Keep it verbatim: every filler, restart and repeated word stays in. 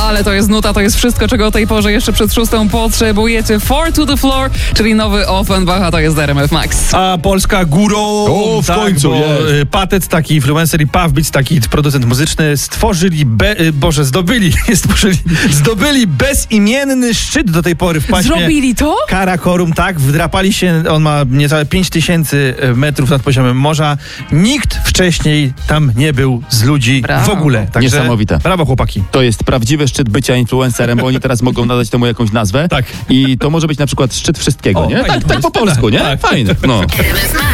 ale to jest nuta, to jest wszystko, czego o tej porze jeszcze przed szóstą potrzebujecie. Four to the floor, czyli nowy Offenbacha, to jest R M F Max. A Polska górą. O, w tak, końcu, bo jest. Patec, taki influencer i Pawbic, taki producent muzyczny, stworzyli, be, Boże, zdobyli, stworzyli, zdobyli bezimienny szczyt do tej pory w paśmie. Zrobili to? Karakorum, tak, wdrapali się, on ma niecałe pięć tysięcy metrów nad poziomem morza. Nikt wcześniej tam nie był z ludzi Brawo. w ogóle. Także Niesamowite. Brawo, chłopaki. To jest prawdziwy szczyt bycia influencerem, bo oni teraz mogą nadać temu jakąś nazwę. Tak. I to może być na przykład szczyt wszystkiego, O, nie? fajny Tak, tak po pomysł. polsku, nie? Tak. Fajne. No. R M F Max.